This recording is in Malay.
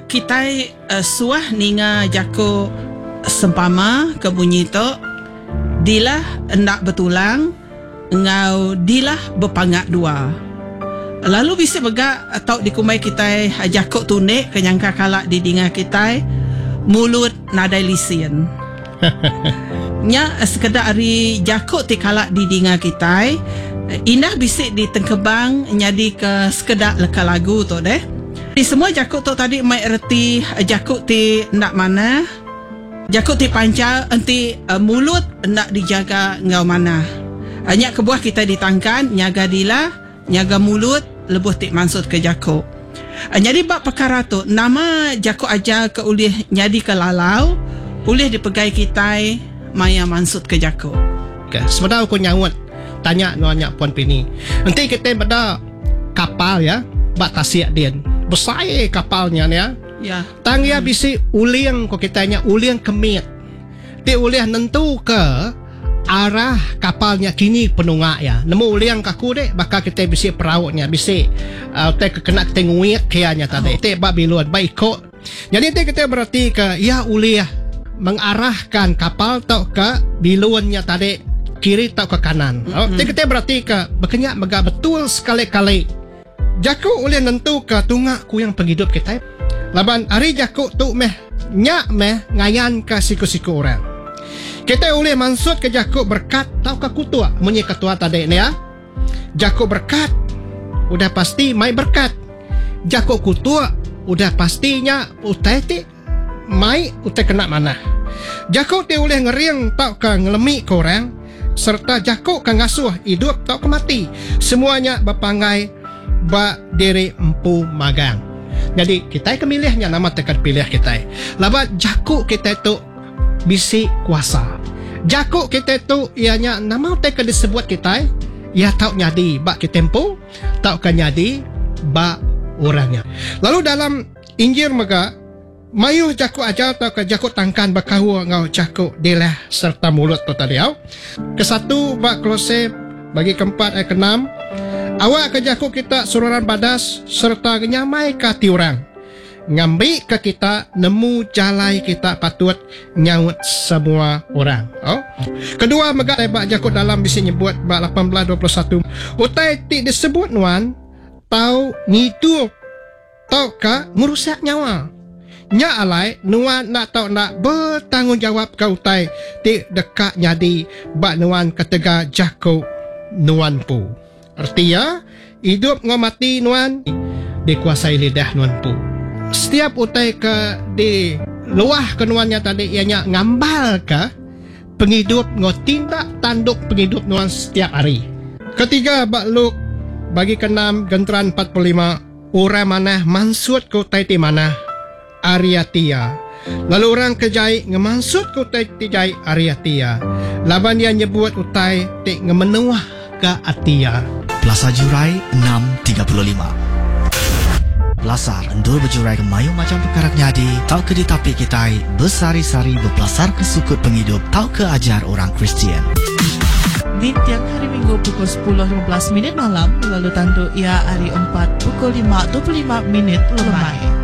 kita suah ninga jako sempama ke bunyi tu dilah hendak bertulang ngau dilah berpangat dua. Lalu bisa begak atau dikumai kita jakok tunik kenyangka kalak di dinga kita mulut nadai lisin. Nya sekedar hari jakok ti kalak di dinga kita indah bisik di tengkebang nyadi ke sekedar leka lagu tu deh. Di semua jakok tu tadi mai erti jakok ti nak mana, jakok ti pancal enti mulut nak dijaga ngau mana. Hanya kebuah kita ditangkan nyaga dila, nyaga mulut lebuh tik mansut ke jakok. Jadi bab perkara tu nama jakok aja ke ulih nyadi ke lalau, ulih dipegai kita maya mansut ke jakok. Okay. Sebenarnya aku nyawut tanya nuanya Puan Pini. Nanti kita pada kapal ya, bak tasiak dia. Besar kapalnya ya. Ya. Tangya bisi uliang ko kitanya uliang kemit. Ti uliah nentu ke arah kapalnya kini penungak ya. Nemu uliang kaku dek bakal kita bisi perautnya bisi te kena tenguit kianya tadi. Te bak biluan baik kok. Jadi te kita berarti ke ya uliah mengarahkan kapal tau ke biluannya tadi kiri tau ke kanan. Te kita berarti ke berkenyak mega betul sekali-kali. Jakuk uliah nentu ke tungak ku yang penghidup kita. Laban hari jakuk tu meh nyak meh ngayan ke siku-siku orang. Kita boleh mansut ke jakuk berkat tau ke kutua munyi ketua tadi ni ya. Jakuk berkat udah pasti mai berkat. Jakuk kutua udah pastinya utai ti mai utai kena mana. Jakuk ti boleh ngeriang tau ke ngelemi ke orang serta jakuk ke ngasuh hidup tau ke mati. Semuanya berpangai ba diri empu magang. Jadi kita kemilihnya nama tekan pilih kita. Labat jakuk kita tu bisi kuasa. Jakuk kita tu ianya nama tekan disebut kita ya tau nyadi bak kitempo tau kan nyadi bak orangnya. Lalu dalam Injil mega mayu jakuk aja tau ke jakuk tangkan bakahu ngau jakuk delah serta mulut tu tadi au. Kesatu bak Kolose bagi keempat ayat ke-6 awak ke jakuk kita sururan badas serta nyamai ke tiurang. Ngambil ke kita nemu jalai kita patut nyaut semua orang. Oh. Kedua megak bak jakuk dalam bisa nyebut bak 18:21. Utai ti disebut nuan tau ngidup tau ka merusak nyawa. Nya alai nuan nak tau nak bertanggungjawab ke utai ti dekat nyadi bak nuan ketega jakuk nuan pu. Artinya hidup ngomati nuan dikuasai lidah nuan pu. Setiap utai ke di luah kenuannya tadi ianya ngambal ke penghidup ngotindak tanduk penghidup nuan setiap hari. Ketiga bak Luk bagi ke-6 genteran 45 orang mana mansut ke utai ti mana Ariatia. Lalu orang kejai ngemansut ke utai ti jai Ariatia. Laban dia nyebut utai ti ngemenuah ke Atia. Plaza Jurai 635. Belasar endur berjurai ke mayu macam perkara nyadi tau ke ditapi kita bersari-sari berpelasar ke sukut penghidup tau ke ajar orang Kristian. Di tiang hari Minggu pukul 10.15 malam lalu tandu ia hari 4 pukul 5.25 lemai.